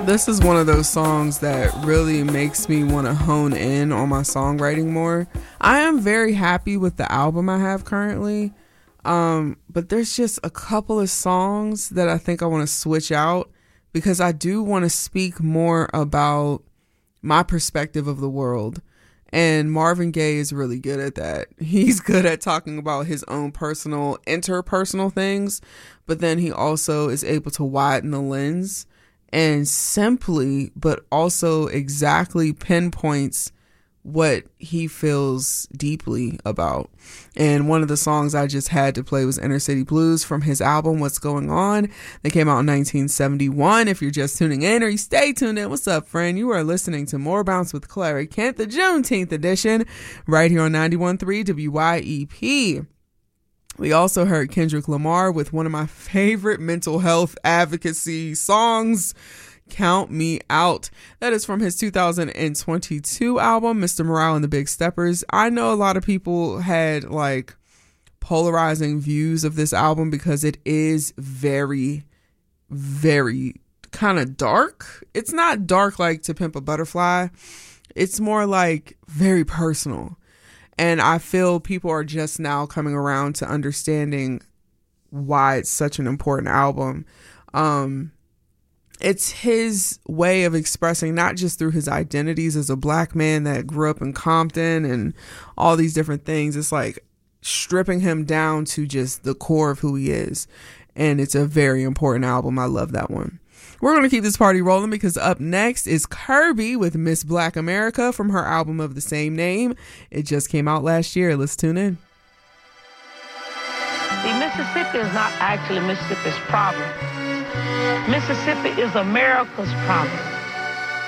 This is one of those songs that really makes me want to hone in on my songwriting more. I am very happy with the album I have currently, but there's just a couple of songs that I think I want to switch out because I do want to speak more about my perspective of the world. And Marvin Gaye is really good at that. He's good at talking about his own personal, interpersonal things, but then he also is able to widen the lens and simply, but also exactly pinpoints what he feels deeply about. And one of the songs I just had to play was Inner City Blues from his album, What's Going On? That came out in 1971. If you're just tuning in or you stay tuned in, what's up, friend? You are listening to More Bounce with Clary Kent, the Juneteenth edition, right here on 91.3 WYEP. We also heard Kendrick Lamar with one of my favorite mental health advocacy songs, Count Me Out. That is from his 2022 album, Mr. Morale and the Big Steppers. I know a lot of people had like polarizing views of this album because it is very, very kind of dark. It's not dark like To Pimp a Butterfly. It's more like very personal. And I feel people are just now coming around to understanding why it's such an important album. It's his way of expressing, not just through his identities as a black man that grew up in Compton and all these different things. It's like stripping him down to just the core of who he is. And it's a very important album. I love that one. We're going to keep this party rolling because up next is Kirby with Miss Black America from her album of the same name. It just came out last year. Let's tune in. See, Mississippi is not actually Mississippi's problem. Mississippi is America's problem.